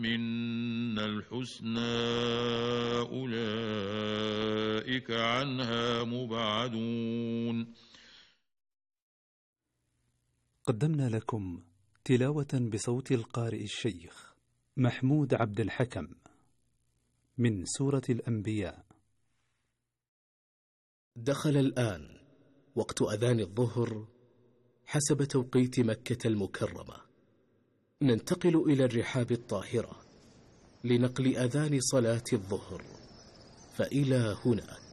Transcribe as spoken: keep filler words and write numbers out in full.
منا الحسنى أولئك عنها مبعدون. قدمنا لكم تلاوة بصوت القارئ الشيخ محمود عبد الحكم من سورة الأنبياء. دخل الآن وقت أذان الظهر حسب توقيت مكة المكرمة. ننتقل إلى الرحاب الطاهرة لنقل أذان صلاة الظهر، فإلى هناك.